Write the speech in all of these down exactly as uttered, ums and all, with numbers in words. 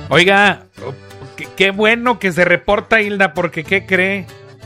Oiga, qué, qué bueno que se reporta, Hilda, porque ¿qué cree?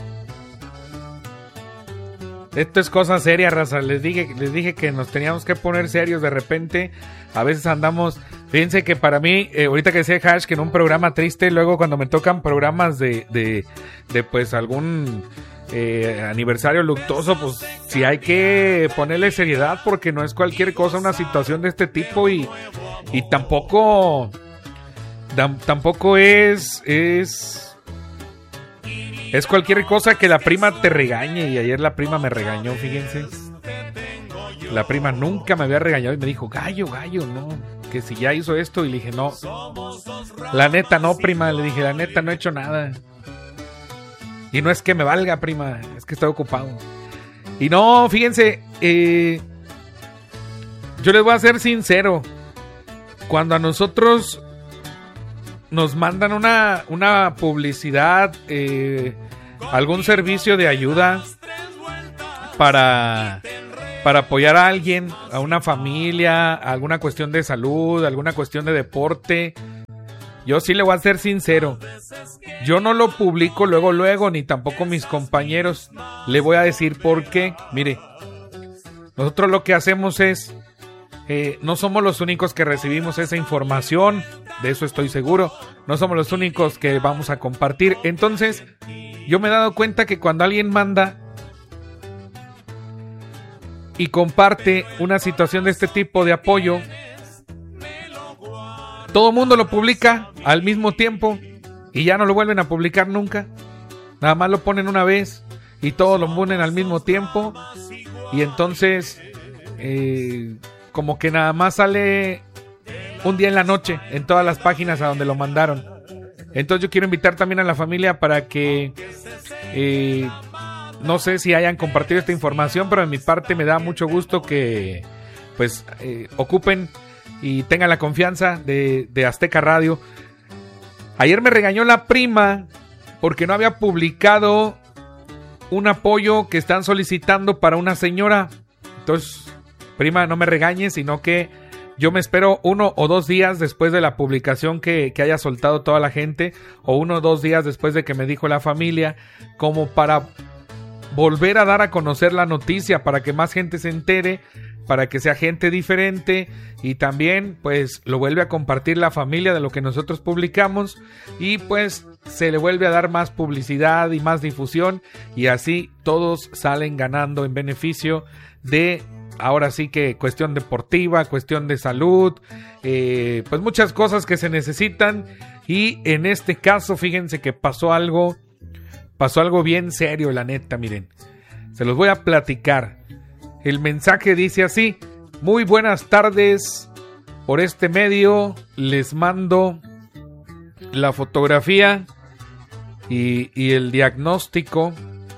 Esto es cosa seria, raza. Les dije, les dije que nos teníamos que poner serios de repente. A veces andamos... Fíjense que para mí, eh, ahorita que decía Hash, que en un programa triste, luego cuando me tocan programas de, de, de pues algún eh, aniversario luctuoso, pues sí hay que ponerle seriedad porque no es cualquier cosa una situación de este tipo y, y tampoco, tampoco es... es Es cualquier cosa que la prima te regañe. Y ayer la prima me regañó, fíjense. La prima nunca me había regañado y me dijo, gallo, gallo, no, que si ya hizo esto. Y le dije, no, la neta no, prima. Le dije, la neta no he hecho nada. Y no es que me valga, prima, es que estoy ocupado. Y no, fíjense, eh, yo les voy a ser sincero. Cuando a nosotros nos mandan una, una publicidad, eh, algún servicio de ayuda para, para apoyar a alguien, a una familia, alguna cuestión de salud, alguna cuestión de deporte, yo sí le voy a ser sincero. Yo no lo publico luego, luego, ni tampoco mis compañeros. Le voy a decir por qué. Mire, nosotros lo que hacemos es... Eh, no somos los únicos que recibimos esa información, de eso estoy seguro. No somos los únicos que vamos a compartir. Entonces, yo me he dado cuenta que cuando alguien manda y comparte una situación de este tipo de apoyo, todo el mundo lo publica al mismo tiempo y ya no lo vuelven a publicar nunca. Nada más lo ponen una vez y todos lo ponen al mismo tiempo. Y entonces... Eh, como que nada más sale un día en la noche en todas las páginas a donde lo mandaron. Entonces yo quiero invitar también a la familia para que eh, no sé si hayan compartido esta información, pero de mi parte me da mucho gusto que pues eh, ocupen y tengan la confianza de, de Azteca Radio. Ayer me regañó la prima porque no había publicado un apoyo que están solicitando para una señora. Entonces, prima, no me regañes, sino que yo me espero uno o dos días después de la publicación que, que haya soltado toda la gente, o uno o dos días después de que me dijo la familia, como para volver a dar a conocer la noticia, para que más gente se entere, para que sea gente diferente, y también pues lo vuelve a compartir la familia de lo que nosotros publicamos, y pues se le vuelve a dar más publicidad y más difusión, y así todos salen ganando en beneficio de... Ahora sí que cuestión deportiva, cuestión de salud, eh, pues muchas cosas que se necesitan. Y en este caso, fíjense que pasó algo, pasó algo bien serio, la neta, miren. Se los voy a platicar. El mensaje dice así: muy buenas tardes, por este medio les mando la fotografía y, y el diagnóstico.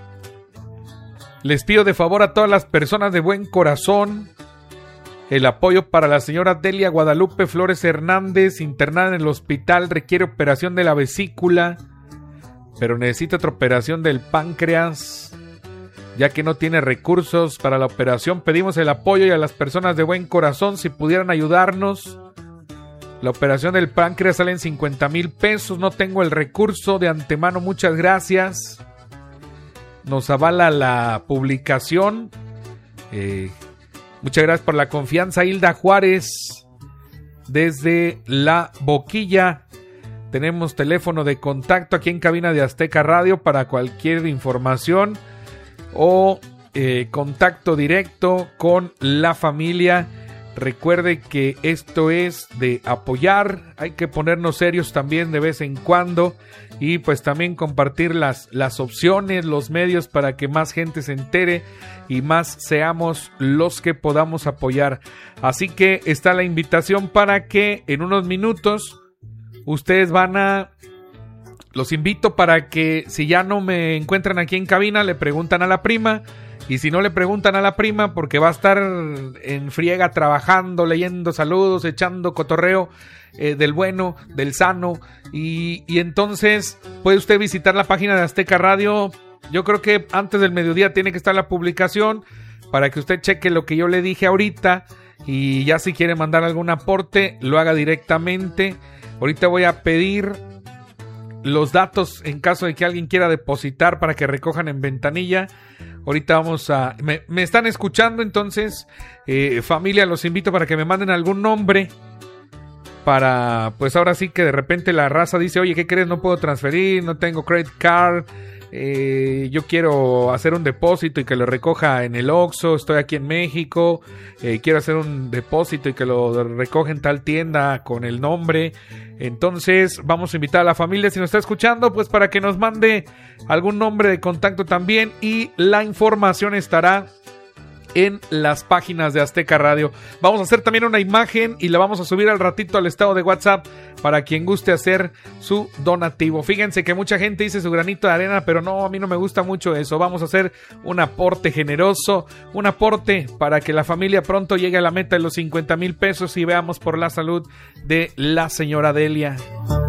Les pido de favor a todas las personas de buen corazón el apoyo para la señora Delia Guadalupe Flores Hernández, internada en el hospital, requiere operación de la vesícula, pero necesita otra operación del páncreas, ya que no tiene recursos para la operación. Pedimos el apoyo y a las personas de buen corazón si pudieran ayudarnos. La operación del páncreas sale en cincuenta mil pesos, no tengo el recurso de antemano, muchas gracias. Nos avala la publicación. Eh, muchas gracias por la confianza. Hilda Juárez, desde La Boquilla. Tenemos teléfono de contacto aquí en cabina de Azteca Radio para cualquier información o eh, contacto directo con la familia. Recuerde que esto es de apoyar, hay que ponernos serios también de vez en cuando y pues también compartir las, las opciones, los medios para que más gente se entere y más seamos los que podamos apoyar. Así que está la invitación para que en unos minutos ustedes van a... Los invito para que si ya no me encuentran aquí en cabina, le preguntan a la prima. Y si no, le preguntan a la prima porque va a estar en friega trabajando, leyendo saludos, echando cotorreo eh, del bueno, del sano. Y, y entonces puede usted visitar la página de Azteca Radio. Yo creo que antes del mediodía tiene que estar la publicación para que usted cheque lo que yo le dije ahorita. Y ya si quiere mandar algún aporte, lo haga directamente Ahorita voy a pedir los datos en caso de que alguien quiera depositar para que recojan en ventanilla. Ahorita vamos a... Me, me están escuchando, entonces, eh, familia, los invito para que me manden algún nombre para, pues ahora sí que de repente la raza dice, oye, ¿qué crees? No puedo transferir, no tengo credit card, eh, yo quiero hacer un depósito y que lo recoja en el Oxxo, estoy aquí en México, eh, quiero hacer un depósito y que lo recoja en tal tienda con el nombre. Entonces vamos a invitar a la familia, si nos está escuchando, pues para que nos mande algún nombre de contacto también, y la información estará en las páginas de Azteca Radio. Vamos a hacer también una imagen y la vamos a subir al ratito al estado de WhatsApp para quien guste hacer su donativo. Fíjense que mucha gente dice su granito de arena, pero no, a mí no me gusta mucho eso. Vamos a hacer un aporte generoso, un aporte para que la familia pronto llegue a la meta de los cincuenta mil pesos y veamos por la salud de la señora Delia.